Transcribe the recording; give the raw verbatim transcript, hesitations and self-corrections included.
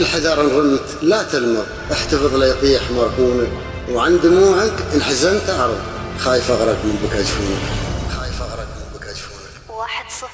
الحذر إن رمت لا تلمر، احتفظ لا يطيح مرهونك، وعن دموعك إن حزنت أعرض، خايف أغرق من بكى جفونك.